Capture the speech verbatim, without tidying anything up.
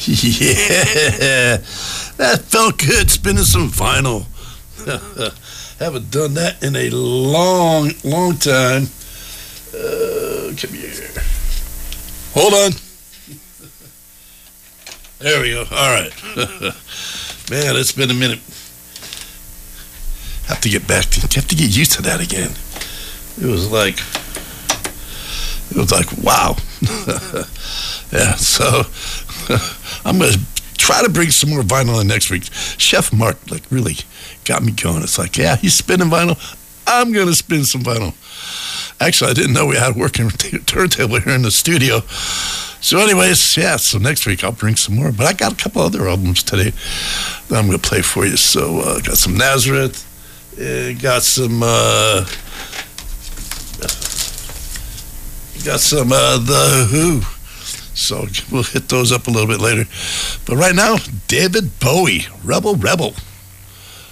Yeah, that felt good, spinning some vinyl. Haven't done that in a long, long time. Uh, come here. Hold on. There we go. All right. Man, it's been a minute. Have to get back to, have to get used to that again. It was like, it was like, wow. Yeah, so I'm going to try to bring some more vinyl in next week. Chef Mark, like, really got me going. It's like, yeah, he's spinning vinyl. I'm going to spin some vinyl. Actually, I didn't know we had a working turntable here in the studio. So anyways, yeah, so next week I'll bring some more. But I got a couple other albums today that I'm going to play for you. So I uh, got some Nazareth. Uh, got some, uh, got some, uh, The Who. So we'll hit those up a little bit later. But right now, David Bowie, Rebel Rebel.